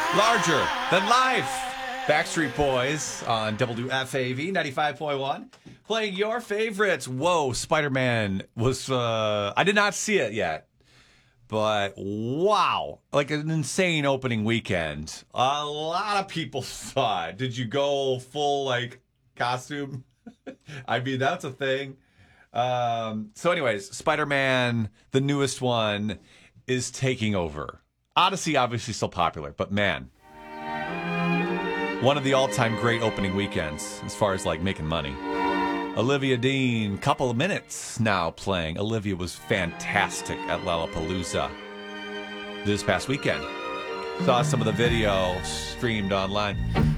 Larger Than Life. Backstreet Boys on WFAV 95.1. Playing your favorites. Whoa, Spider-Man was, I did not see it yet. But wow, like an insane opening weekend. A lot of people saw it. Did you go full, like, costume? I mean, that's a thing. So anyways, Spider-Man, the newest one, is taking over. Odyssey, obviously still popular, but man, one of the all-time great opening weekends as far as, like, making money. Olivia Dean, couple of minutes now playing. Olivia was fantastic at Lollapalooza this past weekend. Saw some of the video streamed online.